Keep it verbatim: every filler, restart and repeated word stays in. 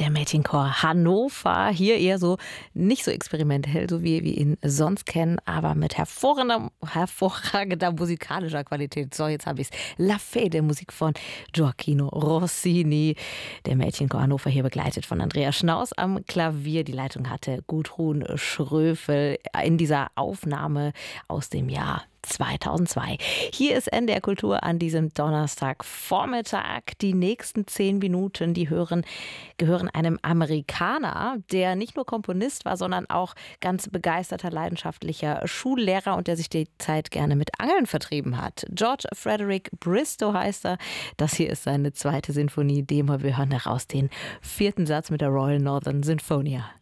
der Mädchenchor Hannover. Hier eher so nicht so experimentell, so wie wir ihn sonst kennen, aber mit hervorragender, hervorragender musikalischer Qualität. So, jetzt habe ich es. La Fede, Musik von Gioacchino Rossini. Der Mädchenchor Hannover hier begleitet von Andrea Schnaus am Klavier. Die Leitung hatte Gudrun Schröfel in dieser Aufnahme aus dem Jahr zweitausendzwei. Hier ist N D R Kultur an diesem Donnerstagvormittag. Die nächsten zehn Minuten, die hören, gehören einem Amerikaner, der nicht nur Komponist war, sondern auch ganz begeisterter, leidenschaftlicher Schullehrer und der sich die Zeit gerne mit Angeln vertrieben hat. George Frederick Bristow heißt er. Das hier ist seine zweite Sinfonie D-Moll. Wir hören daraus den vierten Satz mit der Royal Northern Sinfonia.